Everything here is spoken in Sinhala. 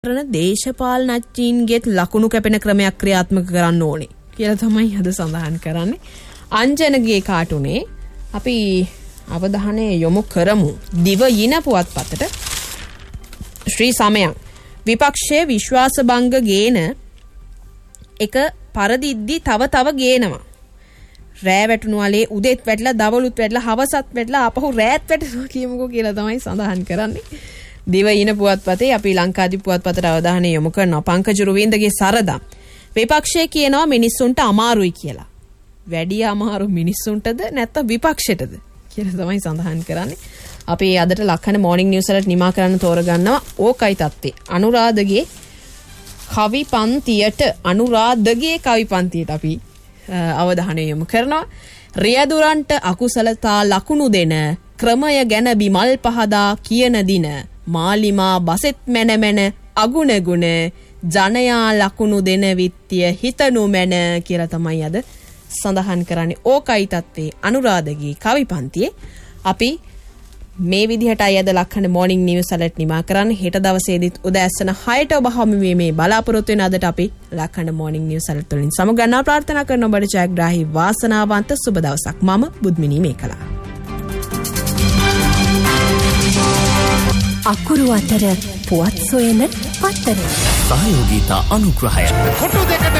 දේශපාලනඥයින්ගේත් ලකුණු කැපෙන ක්‍රමයක් ක්‍රියාත්මක කරන්න ඕනේ කියලා තමයි අද සඳහන් කරන්නේ. අංජනගේ කාටුනේ අපි අවධානය යොමු කරමු දිවයින පුවත්පතට. ශ්‍රී සමයන් විපක්ෂයේ විශ්වාස භංග ගේන එක පරදිද්දි තව ගේනවා. රෑ වැටුණාලේ උදෙත් වැටලා දවලුත් වැටලා හවසත් වැටලා ආපහු රෑත් වැටෙනවා කියමුකෝ කියලා තමයි සඳහන් කරන්නේ. දිවයින පුවත්පතේ අපි ලංකාදීප පුවත්පතට අවධානය යොමු කරනවා. පංකජ රුවින්දගේ සරදා විපක්ෂය කියනවා මිනිස්සුන්ට අමාරුයි කියලා. වැඩි අමාරු මිනිස්සුන්ටද නැත්නම් විපක්ෂයටද කියලා තමයි සඳහන් කරන්නේ. අපි අදට ලක්කන මෝර්නිං නිවුස් වලට නිමා කරන්න තෝරගන්නවා ඕකයි තත්ත්වේ. අනුරාධගේ කවිපන්තියට අපි අවධානය යොමු කරනවා. රියදුරන්ට අකුසලතා ලකුණු දෙන ක්‍රමය ගැන බිමල් පහදා කියන දින මාලිමා බසෙත් මැන අගුණගුණ ජනයා ලකුණු දෙන විත්තිය හිතනු මැන කියලා තමයි අද සඳහන් කරන්නේ. ඕකයි තත්ත්වේ අනුරාධගේ කවිපන්තියේ. අපි මේ විදිහට අයද ලක්කන මෝර්නිං නිවුස් වලට නිමා කරන්න. හෙට දවසේදීත් උදෑසන 6ට ඔබ හමු වීමේ බලාපොරොත්තු වෙන අදට අපි ලක්කන මෝර්නිං නිවුස් වලට වලින් සමගන්නා ප්‍රාර්ථනා කරන ඔබට ජයග්‍රාහී වාසනාවන්ත සුබ දවසක්. මම බුද්ධිනී මේකලා. අකුරු අතර පුවත් සොයන පත්තර සහයෝගීතා අනුග්‍රහය කොටු දෙකට